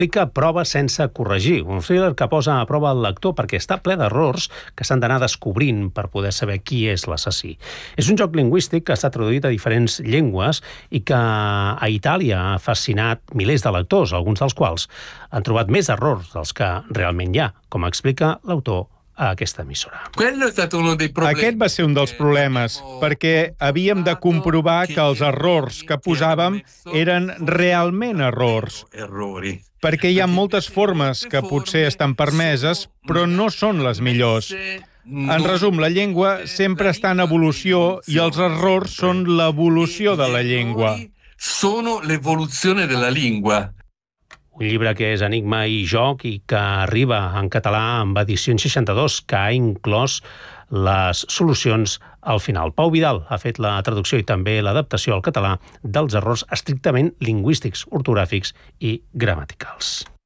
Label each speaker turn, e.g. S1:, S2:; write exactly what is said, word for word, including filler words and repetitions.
S1: explica prova sense corregir, un thriller que posa a prova el lector perquè està ple d'errors que s'han d'anar descobrint per poder saber qui és l'assassí. És un joc lingüístic que està traduït a diferents llengües i que a Itàlia ha fascinat milers de lectors, alguns dels quals han trobat més errors dels que realment hi ha, com explica l'autor a aquesta emissora.
S2: Aquest va ser un dels problemes, perquè havíem de comprovar que els errors que posàvem eren realment errors. Perquè hi ha moltes formes que potser estan permeses, però no són les millors. En resum, la llengua sempre està en evolució i els errors són l'evolució de la llengua.
S3: Sono l'evoluzione della lingua.
S1: Un llibre que és enigma i joc i que arriba en català amb Edicions seixanta-dos, que ha inclòs les solucions al final. Pau Vidal ha fet la traducció i també l'adaptació al català dels errors estrictament lingüístics, ortogràfics i gramaticals.